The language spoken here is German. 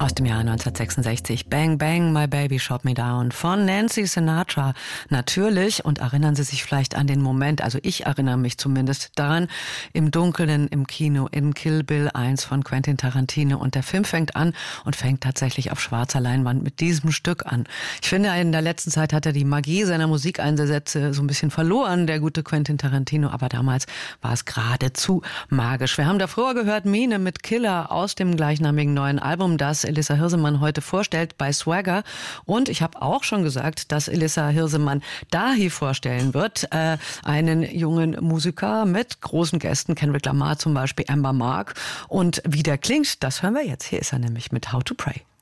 Aus dem Jahr 1966, Bang Bang, My Baby Shot Me Down von Nancy Sinatra. Natürlich, und erinnern Sie sich vielleicht an den Moment, also ich erinnere mich zumindest daran, im Dunkeln im Kino in Kill Bill 1 von Quentin Tarantino. Und der Film fängt an und fängt tatsächlich auf schwarzer Leinwand mit diesem Stück an. Ich finde, in der letzten Zeit hat er die Magie seiner Musikeinsätze so ein bisschen verloren, der gute Quentin Tarantino. Aber damals war es geradezu magisch. Wir haben davor gehört Mine mit Killer aus dem gleichnamigen neuen Album, das Elissa Hirsemann heute vorstellt bei Swagger. Und ich habe auch schon gesagt, dass Elissa Hirsemann Dahi vorstellen wird, einen jungen Musiker mit großen Gästen, Kendrick Lamar zum Beispiel, Amber Mark. Und wie der klingt, das hören wir jetzt. Hier ist er nämlich mit How to Pray.